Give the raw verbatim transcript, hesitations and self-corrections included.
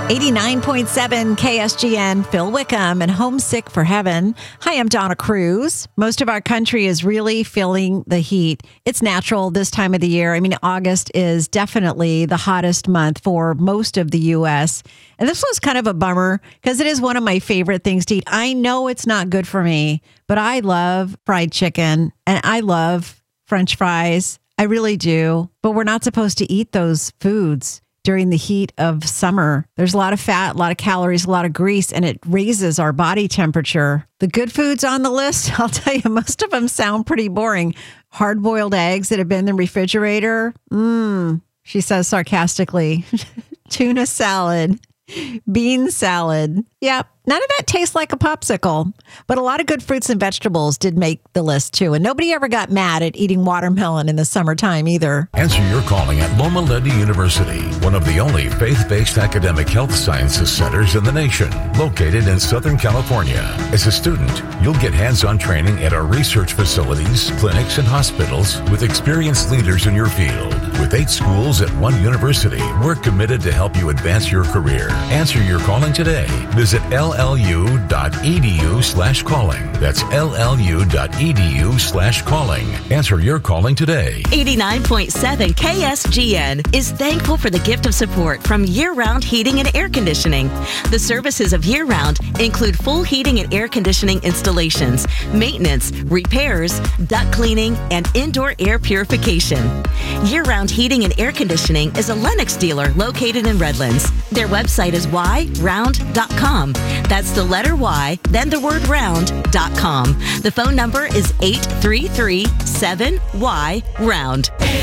eighty-nine point seven K S G N, Phil Wickham, and Homesick for Heaven. Hi, I'm Donna Cruz. Most of our country is really feeling the heat. It's natural this time of the year. I mean, August is definitely the hottest month for most of the U S. And this was kind of a bummer because it is one of my favorite things to eat. I know it's not good for me, but I love fried chicken and I love French fries. I really do. But we're not supposed to eat those foods during the heat of summer. There's a lot of fat, a lot of calories, a lot of grease, and it raises our body temperature. The good foods on the list, I'll tell you, most of them sound pretty boring. Hard-boiled eggs that have been in the refrigerator. Mmm, she says sarcastically. Tuna salad. Bean salad. Yep. None of that tastes like a popsicle, but a lot of good fruits and vegetables did make the list too. And nobody ever got mad at eating watermelon in the summertime either. Answer your calling at Loma Linda University, one of the only faith-based academic health sciences centers in the nation, located in Southern California. As a student, you'll get hands-on training at our research facilities, clinics, and hospitals with experienced leaders in your field. With eight schools at one university, we're committed to help you advance your career. Answer your calling today. Visit llu.edu slash calling. That's llu.edu slash calling. Answer your calling today. eighty-nine point seven K S G N is thankful for the gift of support from Year Round Heating and Air Conditioning. The services of Year Round include full heating and air conditioning installations, maintenance, repairs, duct cleaning, and indoor air purification. Year Round Heating and Air Conditioning is a Lennox dealer located in Redlands. Their website is y round dot com. That's the letter Y, then the word round dot com. The phone number is eight three three seven Y round.